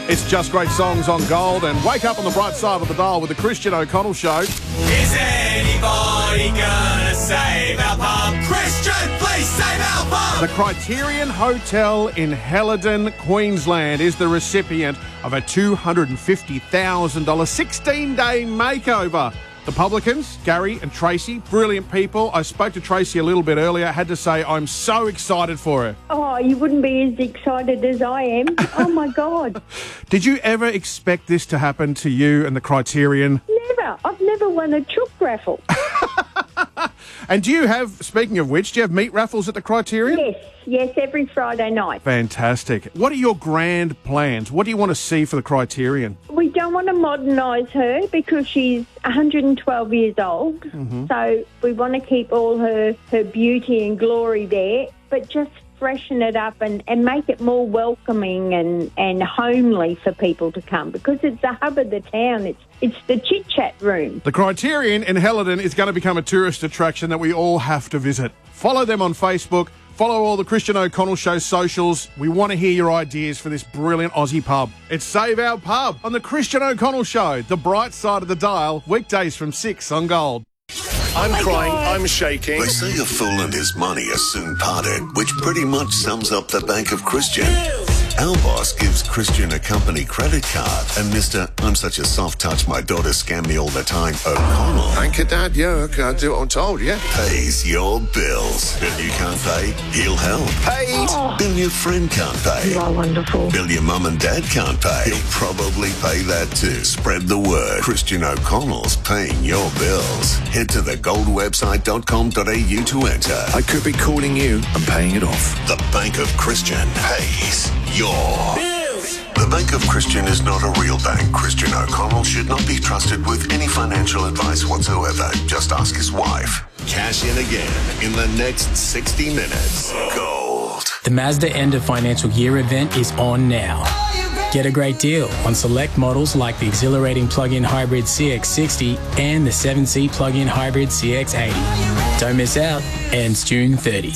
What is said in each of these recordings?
It's Just Great Songs on Gold, and wake up on the bright side of the dial with the Christian O'Connell Show. Is anybody gonna save our pub? Christian, please save our pub! The Criterion Hotel in Helidon, Queensland is the recipient of a $250,000 16-day makeover. The publicans, Gary and Tracy, brilliant people. I spoke to Tracy a little bit earlier. I had to say I'm so excited for her. Oh, you wouldn't be as excited as I am. Oh, my God. Did you ever expect this to happen to you and the Criterion? Never. I've never won a chook raffle. And do you have, speaking of which, do you have meat raffles at the Criterion? Yes, every Friday night. Fantastic. What are your grand plans? What do you want to see for the Criterion? We don't want to modernise her because she's 112 years old. Mm-hmm. So we want to keep all her beauty and glory there, but just freshen it up and make it more welcoming and homely for people to come, because it's the hub of the town. It's the chit-chat room. The Criterion in Helidon is going to become a tourist attraction that we all have to visit. Follow them on Facebook. Follow all the Christian O'Connell Show socials. We want to hear your ideas for this brilliant Aussie pub. It's Save Our Pub on the Christian O'Connell Show, the bright side of the dial, weekdays from 6 on Gold. I'm crying, I'm shaking. They say a fool and his money are soon parted, which pretty much sums up the Bank of Christian. Our boss gives Christian a company credit card, and Mr. I'm such a soft touch, my daughter scam me all the time, O'Connell. Thank you, Dad. Yeah, I do what I'm told, yeah. Pays your bills. Bill you can't pay, he'll help. Paid. Bill your friend can't pay. You are wonderful. Bill your mum and dad can't pay. He'll probably pay that too. Spread the word. Christian O'Connell's paying your bills. Head to thegoldwebsite.com.au to enter. I could be calling you and paying it off. The Bank of Christian pays your bills. The Bank of Christian is not a real bank. Christian O'Connell should not be trusted with any financial advice whatsoever. Just ask his wife. Cash in again in the next 60 minutes. Gold. The Mazda end of financial year event is on now. Get a great deal on select models like the exhilarating plug-in hybrid CX-60 and the 7-seat plug-in hybrid CX-80. Don't miss out. Ends June 30.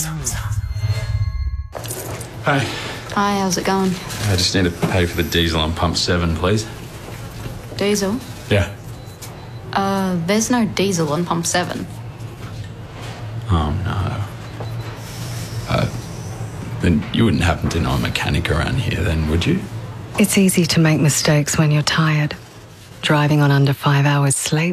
Hey. Hi, how's it going? I just need to pay for the diesel on pump 7, please. Diesel? Yeah. There's no diesel on pump 7. Oh, no. Then you wouldn't happen to know a mechanic around here then, would you? It's easy to make mistakes when you're tired. Driving on under 5 hours sleep.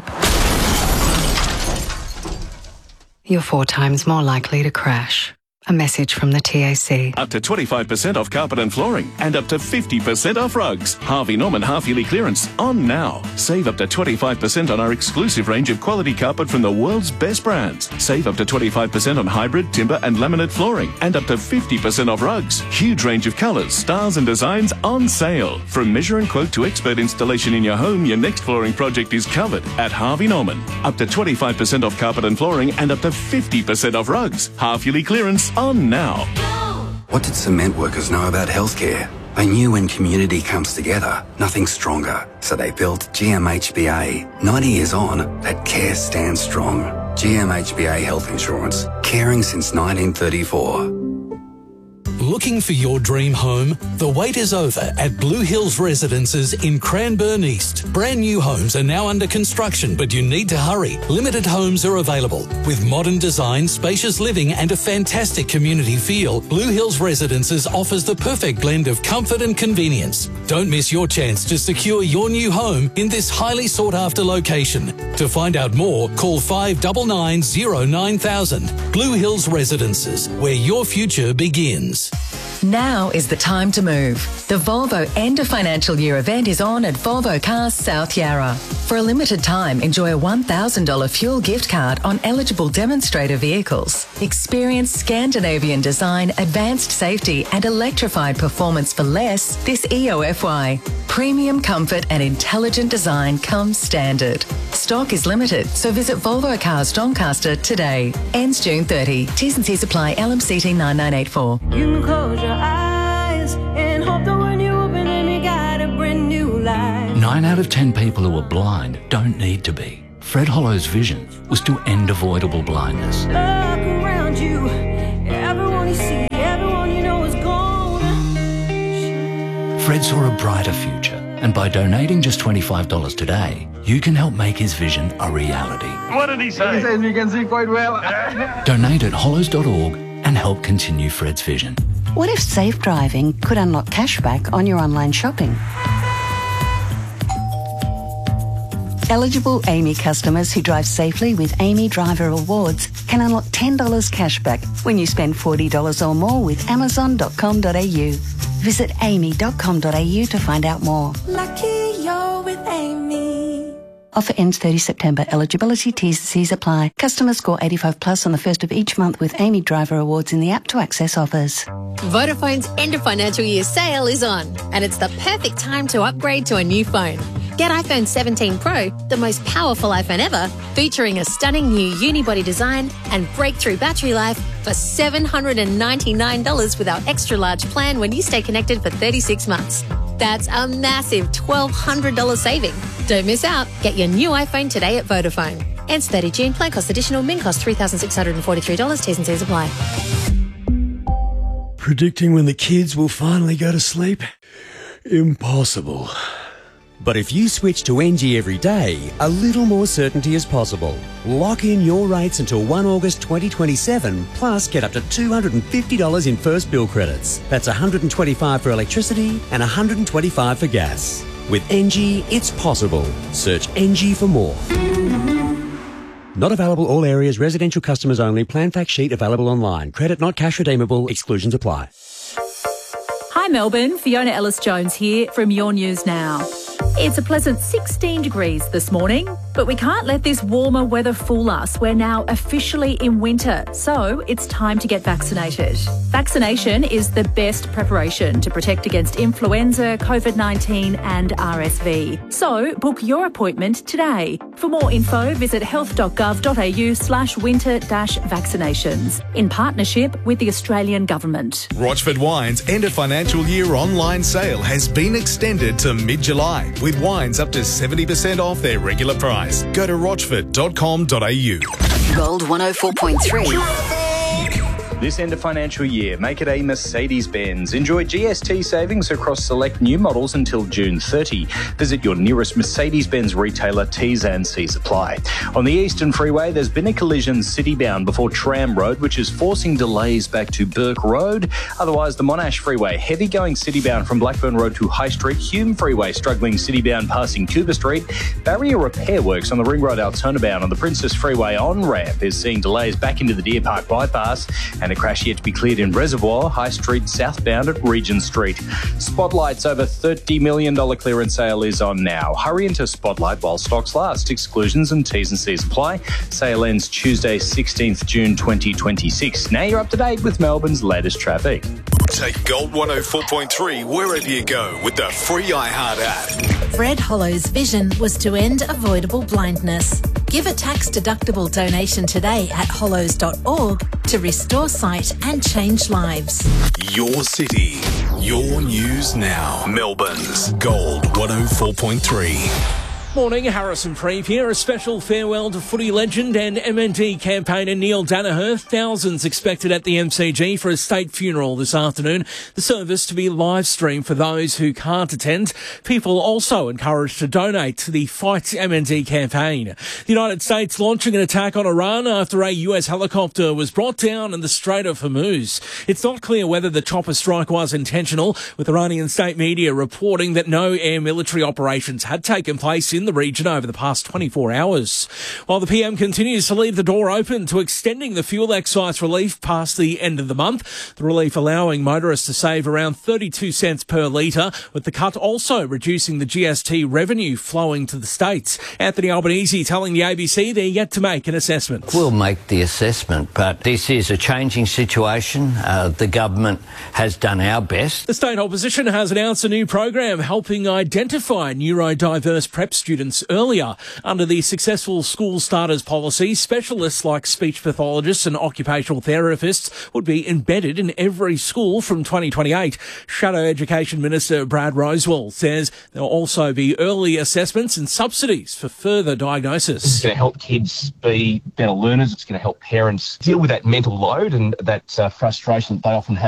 You're 4 times more likely to crash. A message from the TAC. Up to 25% off carpet and flooring and up to 50% off rugs. Harvey Norman half-yearly clearance on now. Save up to 25% on our exclusive range of quality carpet from the world's best brands. Save up to 25% on hybrid, timber and laminate flooring and up to 50% off rugs. Huge range of colours, styles and designs on sale. From measure and quote to expert installation in your home, your next flooring project is covered at Harvey Norman. Up to 25% off carpet and flooring and up to 50% off rugs. Half-yearly clearance on now. What did cement workers know about healthcare? They knew when community comes together, nothing's stronger. So they built GMHBA. 90 years on, that care stands strong. GMHBA Health Insurance. Caring since 1934. Looking for your dream home? The wait is over at Blue Hills Residences in Cranbourne East. Brand new homes are now under construction, but you need to hurry. Limited homes are available. With modern design, spacious living and a fantastic community feel, Blue Hills Residences offers the perfect blend of comfort and convenience. Don't miss your chance to secure your new home in this highly sought-after location. To find out more, call 599-09000. Blue Hills Residences, where your future begins. Now is the time to move. The Volvo End of Financial Year event is on at Volvo Cars South Yarra. For a limited time, enjoy a $1,000 fuel gift card on eligible demonstrator vehicles. Experience Scandinavian design, advanced safety and electrified performance for less this EOFY. Premium comfort and intelligent design comes standard. Stock is limited, so visit Volvo Cars Doncaster today. Ends June 30. T's and C's apply. LMCT 9984. You can close your eyes and hope that when you open them you got a brand new life. 9 out of 10 people who are blind don't need to be. Fred Hollow's vision was to end avoidable blindness. Look around you, everyone you see, everyone you know is gone. Fred saw a brighter future, and by donating just $25 today, you can help make his vision a reality. What did he say? He says you can see quite well. Donate at hollows.org and help continue Fred's vision. What if safe driving could unlock cashback on your online shopping? Eligible AAMI customers who drive safely with AAMI Driver Awards can unlock $10 cashback when you spend $40 or more with amazon.com.au. Visit aami.com.au to find out more. Lucky you're with Amy. Offer ends 30 September. Eligibility T's and C's apply. Customers score 85 plus on the first of each month with AAMI Driver Awards in the app to access offers. Vodafone's end of financial year sale is on, and it's the perfect time to upgrade to a new phone. Get iPhone 17 Pro, the most powerful iPhone ever, featuring a stunning new unibody design and breakthrough battery life for $799 with our extra large plan when you stay connected for 36 months. That's a massive $1,200 saving. Don't miss out. Get your new iPhone today at Vodafone. Ends 30 June. Plan cost additional. Min cost $3,643. T's and C's apply. Predicting when the kids will finally go to sleep? Impossible. But if you switch to NG every day, a little more certainty is possible. Lock in your rates until 1 August 2027, plus get up to $250 in first bill credits. That's $125 for electricity and $125 for gas. With NG, it's possible. Search NG for more. Not available all areas, residential customers only. Plan fact sheet available online. Credit not cash redeemable. Exclusions apply. Hi Melbourne, Fiona Ellis-Jones here from Your News Now. It's a pleasant 16 degrees this morning, but we can't let this warmer weather fool us. We're now officially in winter, so it's time to get vaccinated. Vaccination is the best preparation to protect against influenza, COVID-19 and RSV. So book your appointment today. For more info, visit health.gov.au/winter-vaccinations in partnership with the Australian Government. Rochford Wine's end of financial year online sale has been extended to mid-July, with wines up to 70% off their regular price. Go to rochford.com.au. Gold 104.3. This end of financial year, make it a Mercedes-Benz. Enjoy GST savings across select new models until June 30. Visit your nearest Mercedes-Benz retailer. T's and C's apply. On the Eastern Freeway, there's been a collision city-bound before Tram Road, which is forcing delays back to Burke Road. Otherwise, the Monash Freeway, heavy going city-bound from Blackburn Road to High Street. Hume Freeway, struggling city-bound passing Cooper Street. Barrier repair works on the Ring Road Altona-bound on the Princess Freeway on-ramp is seeing delays back into the Deer Park bypass, and a crash yet to be cleared in Reservoir, High Street southbound at Regent Street. Spotlight's over $30 million clearance sale is on now. Hurry into Spotlight while stocks last. Exclusions and T's and C's apply. Sale ends Tuesday, 16th June 2026. Now you're up to date with Melbourne's latest traffic. Take Gold 104.3 wherever you go with the free iHeart app. Fred Hollow's vision was to end avoidable blindness. Give a tax-deductible donation today at hollows.org to restore sight and change lives. Your city, your news now. Melbourne's Gold 104.3. Morning, Harrison Preep here. A special farewell to footy legend and MND campaigner Neil Danaher. Thousands expected at the MCG for a state funeral this afternoon. The service to be live streamed for those who can't attend. People also encouraged to donate to the Fight MND campaign. The United States launching an attack on Iran after a US helicopter was brought down in the Strait of Hormuz. It's not clear whether the chopper strike was intentional, with Iranian state media reporting that no air military operations had taken place in the region over the past 24 hours. While the PM continues to leave the door open to extending the fuel excise relief past the end of the month, the relief allowing motorists to save around 32 cents per litre, with the cut also reducing the GST revenue flowing to the states. Anthony Albanese telling the ABC they're yet to make an assessment. We'll make the assessment, but this is a changing situation. The government has done our best. The state opposition has announced a new program helping identify neurodiverse prep students earlier. Under the successful school starters policy, specialists like speech pathologists and occupational therapists would be embedded in every school from 2028. Shadow Education Minister Brad Rosewell says there will also be early assessments and subsidies for further diagnosis. This is going to help kids be better learners. It's going to help parents deal with that mental load and that frustration that they often have